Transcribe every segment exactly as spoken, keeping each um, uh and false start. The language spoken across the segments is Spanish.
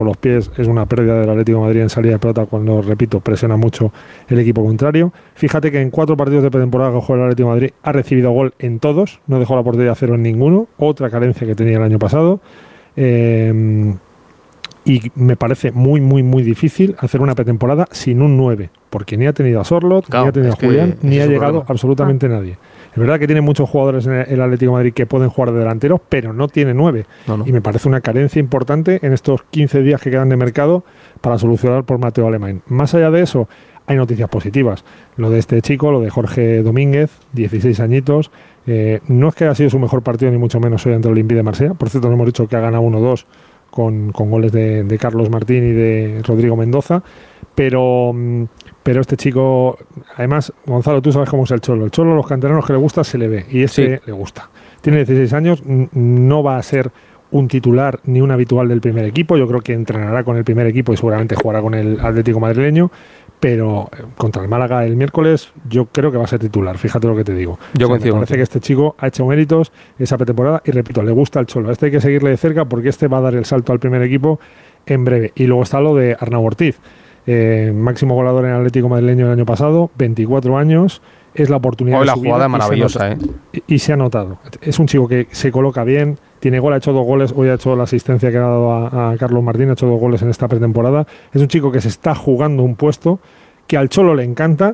los pies es una pérdida del Atlético de Madrid en salida de pelota cuando, repito, presiona mucho el equipo contrario. Fíjate que en cuatro partidos de pretemporada que juega el Atlético de Madrid ha recibido gol en todos, no dejó la portería a cero en ninguno, otra carencia que tenía el año pasado. Eh, y me parece muy, muy, muy difícil hacer una pretemporada sin un nueve, porque ni ha tenido a Sorloth, claro, ni ha tenido a Julián, ni ha llegado problema. absolutamente ah. nadie. Es verdad que tiene muchos jugadores en el Atlético de Madrid que pueden jugar de delanteros, pero no tiene nueve. No, no. Y me parece una carencia importante en estos quince días que quedan de mercado para solucionar por Mateo Alemán. Más allá de eso, hay noticias positivas. Lo de este chico, lo de Jorge Domínguez, dieciséis añitos. Eh, no es que haya sido su mejor partido, ni mucho menos hoy ante el Olympique de Marsella. Por cierto, no hemos dicho que ha ganado uno dos con, con goles de, de Carlos Martín y de Rodrigo Mendoza. Pero... Pero este chico, además, Gonzalo, tú sabes cómo es el Cholo. El Cholo, los canteranos que le gusta, se le ve. Y este sí. le gusta. Tiene dieciséis años, no va a ser un titular ni un habitual del primer equipo. Yo creo que entrenará con el primer equipo y seguramente jugará con el Atlético madrileño. Pero contra el Málaga el miércoles, yo creo que va a ser titular. Fíjate lo que te digo. Yo o sea, coincido. Me parece que este chico ha hecho méritos esa pretemporada. Y repito, le gusta el Cholo. A este hay que seguirle de cerca porque este va a dar el salto al primer equipo en breve. Y luego está lo de Arnau Ortiz. Eh, máximo goleador en el Atlético madrileño el año pasado, veinticuatro años, es la oportunidad Hoy de la su jugada vida maravillosa, y ¿eh? Y, y se ha notado. Es un chico que se coloca bien, tiene gol, ha hecho dos goles, hoy ha hecho la asistencia que ha dado a, a Carlos Martín, ha hecho dos goles en esta pretemporada. Es un chico que se está jugando un puesto que al Cholo le encanta,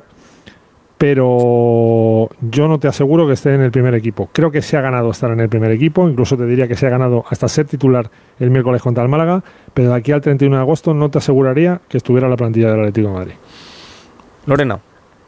pero yo no te aseguro que esté en el primer equipo. Creo que se ha ganado estar en el primer equipo, incluso te diría que se ha ganado hasta ser titular el miércoles contra el Málaga, pero de aquí al treinta y uno de agosto no te aseguraría que estuviera en la plantilla del Atlético de Madrid. Lorena.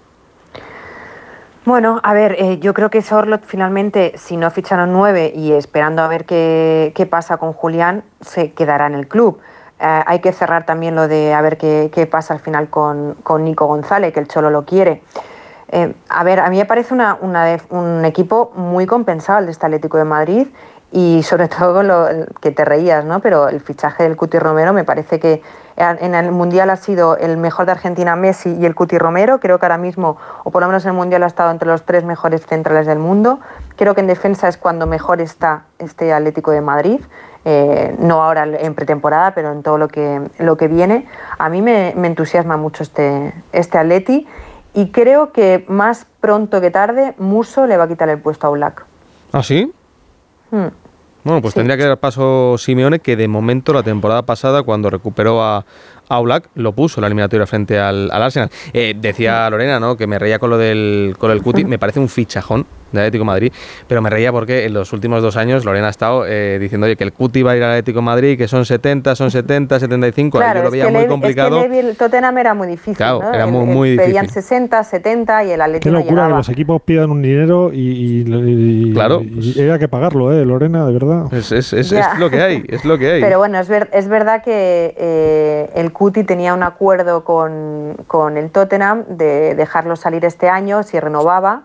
Bueno, a ver, eh, yo creo que Sorloth finalmente, si no ficharon nueve y esperando a ver qué, qué pasa con Julián, se quedará en el club. Eh, hay que cerrar también lo de a ver qué, qué pasa al final con, con Nico González, que el Cholo lo quiere. Eh, a ver, a mí me parece una, una, un equipo muy compensado el de este Atlético de Madrid y sobre todo lo que te reías, ¿no? Pero el fichaje del Cuti Romero me parece que en el Mundial ha sido el mejor de Argentina Messi y el Cuti Romero. Creo que ahora mismo, o por lo menos en el Mundial, ha estado entre los tres mejores centrales del mundo. Creo que en defensa es cuando mejor está este Atlético de Madrid. Eh, no ahora en pretemporada, pero en todo lo que, lo que viene. A mí me, me entusiasma mucho este, este Atleti. Y creo que más pronto que tarde Musso le va a quitar el puesto a Oblak. ¿Ah, sí? Hmm. Bueno, pues sí. tendría que dar paso Simeone, que de momento la temporada pasada, cuando recuperó a, a Oblak, lo puso en la eliminatoria frente al, al Arsenal. Eh, decía Lorena, ¿no?, que me reía con lo del, con el Cuti. Me parece un fichajón de Atlético de Madrid, pero me reía porque en los últimos dos años Lorena ha estado eh, diciendo, oye, que el Cuti va a ir al Atlético de Madrid, que son setenta, son setenta, setenta y cinco. Claro, yo lo veía es que muy le, complicado. Es que el Tottenham era muy difícil, claro, ¿no? era muy, el, muy el, difícil. Pedían sesenta, setenta y el Atlético Qué no locura llegaba. que los equipos pidan un dinero y, y, y, claro. y, y haya que pagarlo, ¿eh, Lorena? De verdad. Es, es, es, es lo que hay, es lo que hay. Pero bueno, es, ver, es verdad que eh, el Cuti tenía un acuerdo con, con el Tottenham de dejarlo salir este año si renovaba.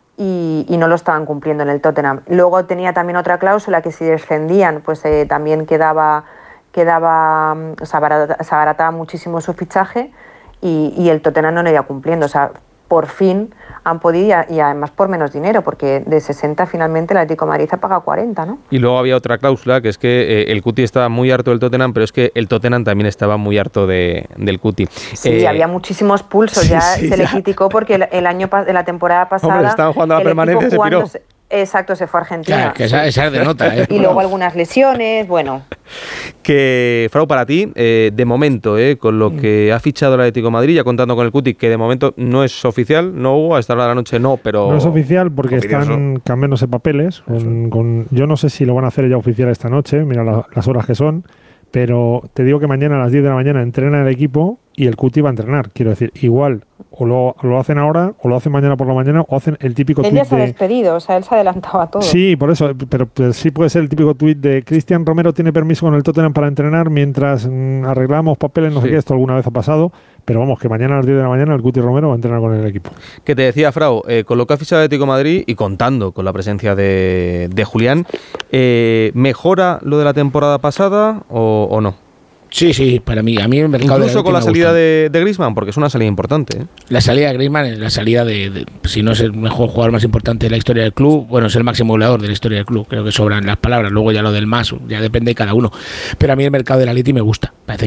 Y, y no lo estaban cumpliendo en el Tottenham. Luego tenía también otra cláusula que si descendían, pues eh, también quedaba, quedaba o sea, barata, se abarataba muchísimo su fichaje y, y el Tottenham no lo iba cumpliendo. O sea, por fin han podido, y además por menos dinero, porque de sesenta finalmente el Atlético de Madrid ha pagado cuarenta, ¿no? Y luego había otra cláusula, que es que eh, el Cuti estaba muy harto del Tottenham, pero es que el Tottenham también estaba muy harto de, del Cuti. Sí, eh, había muchísimos pulsos, sí, ya sí, se ya. le criticó porque el, el año de la temporada pasada... Hombre, estaban jugando a la permanencia y se piró. Exacto, se fue a Argentina. Claro, que esa, esa es de nota, ¿eh? Y luego algunas lesiones, bueno... Que, Frau, para ti, eh, de momento, eh, con lo que ha fichado el Atlético de Madrid, ya contando con el Cuti, que de momento no es oficial, no hubo, a esta hora de la noche no, pero... No es oficial porque confirmoso. Están cambiándose papeles. Con, con, yo no sé si lo van a hacer ya oficial esta noche, mira la, las horas que son, pero te digo que mañana a las diez de la mañana entrena el equipo y el Cuti va a entrenar. Quiero decir, igual o lo, lo hacen ahora o lo hacen mañana por la mañana o hacen el típico tuit de... Él ya se ha despedido, o sea, él se adelantaba a todo. Sí, por eso, pero, pero sí puede ser el típico tuit de Cristian Romero tiene permiso con el Tottenham para entrenar mientras mmm, arreglamos papeles, no sí. sé qué, esto alguna vez ha pasado, pero vamos, que mañana a las diez de la mañana el Cuti Romero va a entrenar con el equipo. Que te decía, Frau, eh, con lo que ha fichado el Atlético de Madrid y contando con la presencia de, de Julián, eh, ¿mejora lo de la temporada pasada o, o no? Sí, sí, para mí, a mí el mercado incluso de con la salida de, de Griezmann, porque es una salida importante, ¿eh? La salida de Griezmann es la salida de, de, si no es el mejor jugador más importante de la historia del club, bueno, es el máximo goleador de la historia del club, creo que sobran las palabras, luego ya lo del más, ya depende de cada uno, pero a mí el mercado del Atleti me gusta, parece